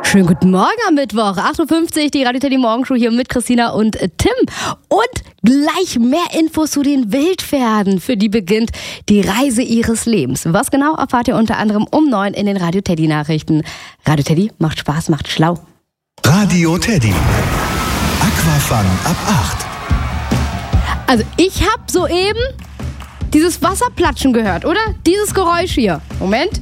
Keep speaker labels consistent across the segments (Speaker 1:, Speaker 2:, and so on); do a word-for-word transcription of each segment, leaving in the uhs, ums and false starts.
Speaker 1: Schönen guten Morgen am Mittwoch, acht Uhr fünfzig, die Radio Teddy Morgenshow hier mit Christina und Tim. Und gleich mehr Infos zu den Wildpferden. Für die beginnt die Reise ihres Lebens. Was genau erfahrt ihr unter anderem um neun in den Radio Teddy Nachrichten. Radio Teddy macht Spaß, macht schlau.
Speaker 2: Radio Teddy. Aquafun ab acht.
Speaker 1: Also ich habe soeben dieses Wasserplatschen gehört, oder? Dieses Geräusch hier. Moment.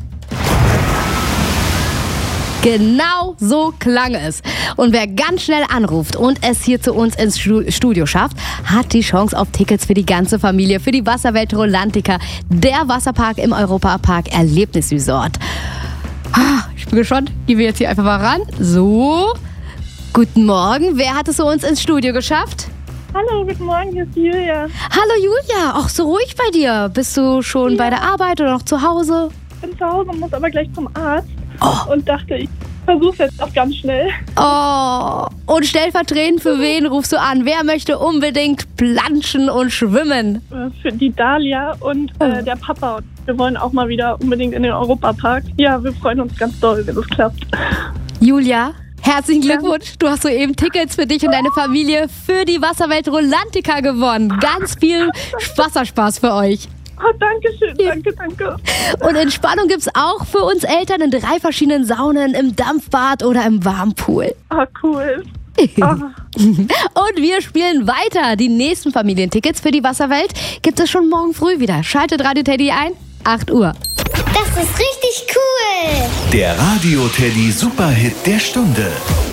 Speaker 1: Genau so klang es. Und wer ganz schnell anruft und es hier zu uns ins Studio schafft, hat die Chance auf Tickets für die ganze Familie, für die Wasserwelt Rolantica, der Wasserpark im Europapark Erlebnisresort. Ich bin gespannt, gehen wir jetzt hier einfach mal ran. So, guten Morgen. Wer hat es zu uns ins Studio geschafft?
Speaker 3: Hallo, guten Morgen, hier ist Julia.
Speaker 1: Hallo Julia, auch so ruhig bei dir. Bist du schon ja. bei der Arbeit oder noch zu Hause?
Speaker 3: Ich bin zu Hause, muss aber gleich zum Arzt.
Speaker 1: Oh.
Speaker 3: Und dachte, ich versuche jetzt auch ganz schnell.
Speaker 1: Oh, und stellvertretend für wen rufst du an? Wer möchte unbedingt planschen und schwimmen?
Speaker 3: Für die Dalia und äh, der Papa. Wir wollen auch mal wieder unbedingt in den Europapark. Ja, wir freuen uns ganz doll, wenn es klappt.
Speaker 1: Julia, herzlichen Glückwunsch. Du hast soeben Tickets für dich und deine Familie für die Wasserwelt Rolantica gewonnen. Ganz viel Wasserspaß für euch.
Speaker 3: Oh, danke schön, danke, danke.
Speaker 1: Und Entspannung gibt's auch für uns Eltern in drei verschiedenen Saunen, im Dampfbad oder im Warmpool.
Speaker 3: Ah, cool. Oh.
Speaker 1: Und wir spielen weiter. Die nächsten Familientickets für die Wasserwelt gibt es schon morgen früh wieder. Schaltet Radio Teddy ein, acht Uhr.
Speaker 4: Das ist richtig cool.
Speaker 2: Der Radio Teddy Superhit der Stunde.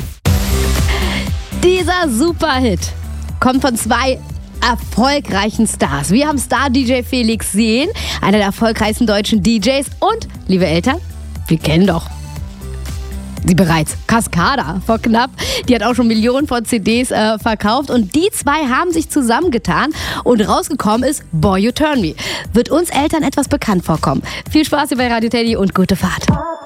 Speaker 1: Dieser Superhit kommt von zwei erfolgreichen Stars. Wir haben Star-D J Felix Sehn, einer der erfolgreichsten deutschen D Js. Und, liebe Eltern, wir kennen doch sie bereits. Cascada vor knapp. Die hat auch schon Millionen von C Ds äh, verkauft. Und die zwei haben sich zusammengetan. Und rausgekommen ist Boy You Turn Me. Wird uns Eltern etwas bekannt vorkommen. Viel Spaß hier bei Radio Teddy und gute Fahrt.